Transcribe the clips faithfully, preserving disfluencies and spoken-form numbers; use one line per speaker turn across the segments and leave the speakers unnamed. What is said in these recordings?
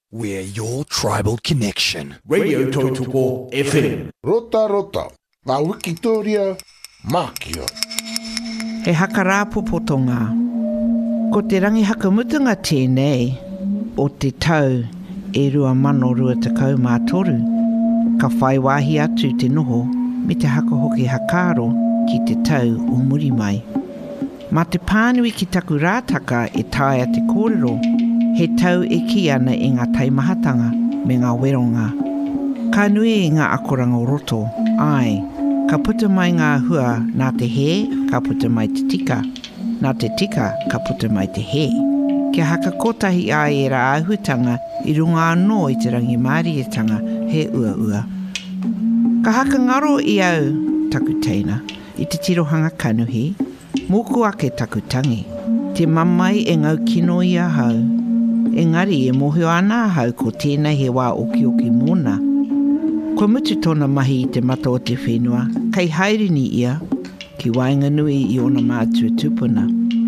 We're your tribal connection.
Radio Tautoko F M.
Rota rota, ngā Wikitoria, Mākia.
He hakarāpo potonga. Ko te rangi hakamutunga tēnei, o te tau e rua mano rua takau mā toru. Ka whai wāhi atu te noho, me te haka hoki hakaro ki te tau o muri mai. Mā te pānui ki taku rātaka e taia te kōrero, he tau e ki ana i ngā taimahatanga me ngā weronga. Ka nui i ngā akoranga o roto, ai, ka puta mai ngā hua nā te he, ka puta mai te tika. Nā te tika, ka puta mai te he. Kia haka kotahi ai e rā āhutanga i runga anō i te rangi mārietanga he ua ua. Ka haka ngaro i au taku teina i te tirohanga kanuhi, moku ake taku tangi. Te mamai e ngau kino i a hau. Engari e mohio ana hau ko tēnei he wā oki oki mōna. Ko mutu tōna mahi i te mata o te whenua, kei hairini ia, ki wainga nui i ona mātua tupuna.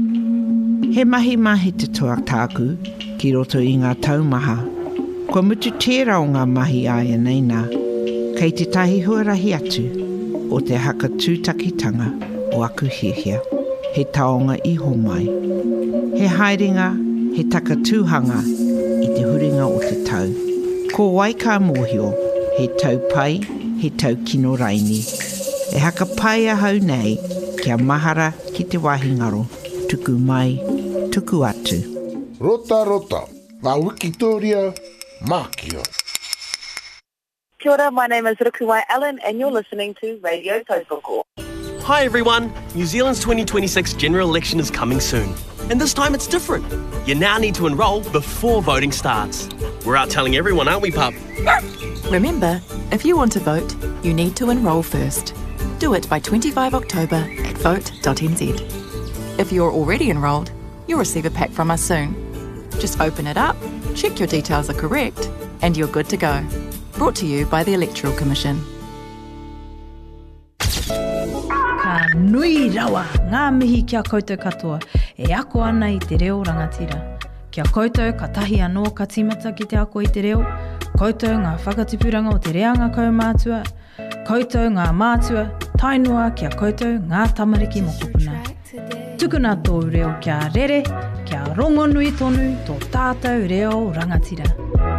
He mahi mahi te toa tāku, ki roto i ngā taumaha. Ko mutu tērā o ngā mahi aia neina, kei te tahi huarahi atu, o te haka tūtakitanga o aku hiahia. He taonga iho mai. He haerenga, he taka tūhanga i te huringa o te tau. Ko waika mōhio, he tau pai, he tau kino raini. E haka pai a hau nei, kia mahara ki te wahi ngaro, tuku mai, tuku atu.
Rota rota, ngā Wikitoria, Mākia.
Kia ora, my name is Rukuwai Allen and you're listening to Radio Tautoko.
Hi everyone, New Zealand's twenty twenty-six general election is coming soon. And this time it's different. You now need to enrol before voting starts. We're out telling everyone, aren't we, pup?
Remember, if you want to vote, you need to enrol first. Do it by twenty-fifth of October at vote dot n z. If you're already enrolled, you'll receive a pack from us soon. Just open it up, check your details are correct, and you're good to go. Brought to you by the Electoral Commission.
Ka nui rawa ngā mihi kia koutou katoa e ako ana i te reo rangatira. Kia koutou ka tahi anō ka timata ki te ako i te reo, koutou ngā whakatipuranga o te reanga kaumātua, koutou ngā mātua, tainua kia koutou ngā tamariki mokopuna. Tukuna tō reo kia rere, kia rongo nui tonu tō tātou reo rangatira.